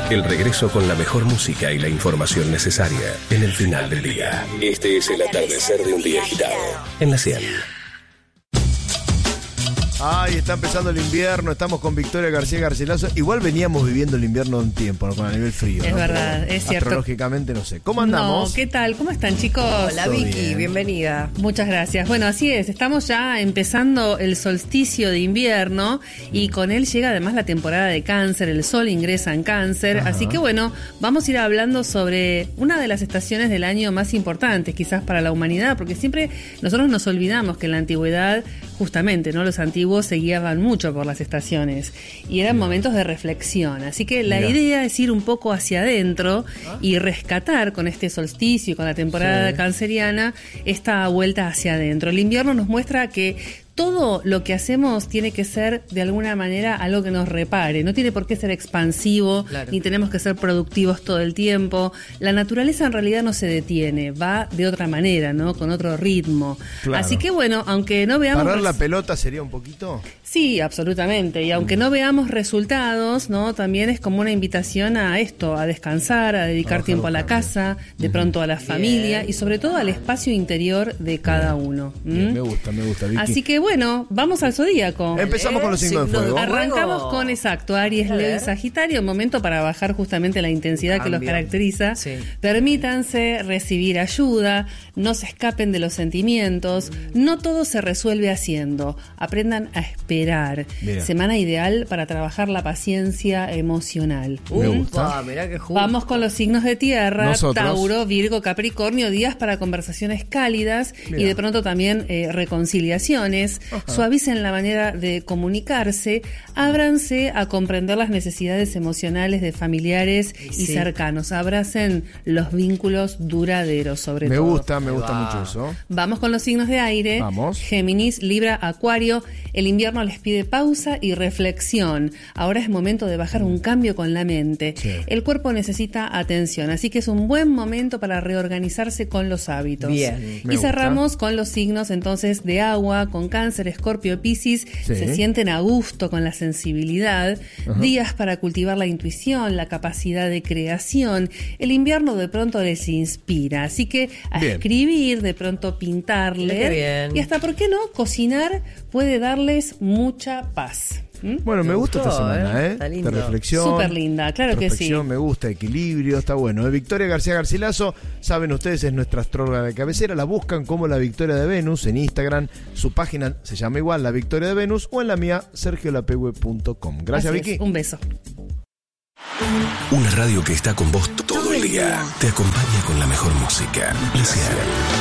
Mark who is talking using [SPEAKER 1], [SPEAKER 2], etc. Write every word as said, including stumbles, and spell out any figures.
[SPEAKER 1] El regreso con la mejor música y la información necesaria en el final del día. Este es el atardecer de un día agitado. En la cien.
[SPEAKER 2] Ay, está empezando el invierno, estamos con Victoria García Garcilaso. Igual veníamos viviendo el invierno un tiempo, ¿no? Con a nivel frío.
[SPEAKER 3] Es
[SPEAKER 2] ¿no?
[SPEAKER 3] verdad,
[SPEAKER 2] Pero
[SPEAKER 3] es cierto.
[SPEAKER 2] astrológicamente no sé. ¿Cómo andamos?
[SPEAKER 3] No, ¿qué tal? ¿Cómo están, chicos?
[SPEAKER 4] Hola,
[SPEAKER 2] Todo
[SPEAKER 4] Vicky,
[SPEAKER 2] bien.
[SPEAKER 4] bienvenida.
[SPEAKER 3] Muchas gracias. Bueno, así es, estamos ya empezando el solsticio de invierno y con él llega además la temporada de Cáncer, el sol ingresa en Cáncer,
[SPEAKER 2] Ajá.
[SPEAKER 3] así que bueno, vamos a ir hablando sobre una de las estaciones del año más importantes quizás para la humanidad, porque siempre nosotros nos olvidamos que en la antigüedad, justamente, ¿no? Los antiguos se guiaban mucho por las estaciones y eran momentos de reflexión, así que la
[SPEAKER 2] Mirá.
[SPEAKER 3] idea es ir un poco hacia adentro y rescatar con este solsticio y con la temporada
[SPEAKER 2] Sí.
[SPEAKER 3] canceriana esta vuelta hacia adentro. El invierno nos muestra que todo lo que hacemos tiene que ser de alguna manera algo que nos repare, no tiene por qué ser expansivo,
[SPEAKER 4] Claro.
[SPEAKER 3] ni tenemos que ser productivos todo el tiempo. La naturaleza en realidad no se detiene, va de otra manera, ¿no? Con otro ritmo.
[SPEAKER 2] Claro.
[SPEAKER 3] Así que bueno, aunque no veamos...
[SPEAKER 2] ¿Parar la
[SPEAKER 3] res-
[SPEAKER 2] pelota sería un poquito?
[SPEAKER 3] Sí, absolutamente. Y aunque no veamos resultados, ¿no? También es como una invitación a esto, a descansar, a dedicar
[SPEAKER 2] bajar
[SPEAKER 3] tiempo a
[SPEAKER 2] los
[SPEAKER 3] la
[SPEAKER 2] cambios.
[SPEAKER 3] casa, de pronto a la familia y sobre todo al espacio interior de cada uno.
[SPEAKER 2] Bien,
[SPEAKER 3] ¿Mm?
[SPEAKER 2] me gusta, me gusta, Vicky.
[SPEAKER 3] Así que bueno, vamos al zodíaco.
[SPEAKER 2] Empezamos con los signos de
[SPEAKER 4] Signos de
[SPEAKER 2] fuego.
[SPEAKER 4] fuego.
[SPEAKER 3] Arrancamos con exacto, Aries,
[SPEAKER 4] A
[SPEAKER 3] Leo y
[SPEAKER 4] ver.
[SPEAKER 3] Sagitario, momento para bajar justamente la intensidad que los
[SPEAKER 4] Cambio.
[SPEAKER 3] caracteriza.
[SPEAKER 4] Sí.
[SPEAKER 3] Permítanse recibir ayuda, no se escapen de los sentimientos, no todo se resuelve haciendo, aprendan a esperar.
[SPEAKER 2] Bien.
[SPEAKER 3] Semana ideal para trabajar la paciencia emocional.
[SPEAKER 2] Me
[SPEAKER 3] ¿Mm?
[SPEAKER 2] gusta.
[SPEAKER 4] Ah, mirá qué justo.
[SPEAKER 3] Vamos con los signos de tierra,
[SPEAKER 2] Nosotros.
[SPEAKER 3] Tauro, Virgo, Capricornio, días para conversaciones cálidas
[SPEAKER 2] Mirá.
[SPEAKER 3] y de pronto también eh, reconciliaciones. Suavicen la manera de comunicarse, ábranse a comprender las necesidades emocionales de familiares y
[SPEAKER 4] Sí.
[SPEAKER 3] cercanos, abracen los vínculos duraderos sobre
[SPEAKER 2] Me
[SPEAKER 3] todo.
[SPEAKER 2] gusta, me
[SPEAKER 4] Ahí
[SPEAKER 2] gusta
[SPEAKER 4] va.
[SPEAKER 2] mucho eso.
[SPEAKER 3] Vamos con los signos de aire.
[SPEAKER 2] Vamos.
[SPEAKER 3] Géminis, Libra, Acuario. El invierno les pide pausa y reflexión. Ahora es momento de bajar un cambio con la mente.
[SPEAKER 2] Sí.
[SPEAKER 3] El cuerpo necesita atención, así que es un buen momento para reorganizarse con los hábitos.
[SPEAKER 4] Bien.
[SPEAKER 2] Me
[SPEAKER 3] Y
[SPEAKER 2] gusta.
[SPEAKER 3] cerramos con los signos entonces de agua, con Cáncer, Escorpio, Piscis.
[SPEAKER 2] Sí.
[SPEAKER 3] Se sienten a gusto con la sensibilidad.
[SPEAKER 2] Ajá.
[SPEAKER 3] Días para cultivar la intuición, la capacidad de creación. El invierno de pronto les inspira, así que a
[SPEAKER 2] Bien.
[SPEAKER 3] escribir, de pronto
[SPEAKER 4] Mira
[SPEAKER 3] pintar,
[SPEAKER 4] qué
[SPEAKER 3] leer
[SPEAKER 4] bien.
[SPEAKER 3] y hasta, ¿por qué no? Cocinar puede darles mucha paz. ¿Mm?
[SPEAKER 2] Bueno, me,
[SPEAKER 4] Me
[SPEAKER 2] gusta esta
[SPEAKER 4] gustó,
[SPEAKER 2] semana,
[SPEAKER 4] ¿eh?
[SPEAKER 2] ¿eh?
[SPEAKER 4] Está lindo.
[SPEAKER 2] De reflexión.
[SPEAKER 3] Súper linda, claro que
[SPEAKER 2] Reflexión,
[SPEAKER 3] sí.
[SPEAKER 2] me gusta, equilibrio, está bueno. De Victoria García Garcilaso, saben ustedes, es nuestra astróloga de cabecera. La buscan como La Victoria de Venus en Instagram. Su página se llama igual, La Victoria de Venus, o en la mía, sergio lapegue punto com. Gracias,
[SPEAKER 3] Así es,
[SPEAKER 2] Vicky.
[SPEAKER 3] un beso.
[SPEAKER 1] Una radio que está con vos todo el día. Te acompaña con la mejor música. La cien.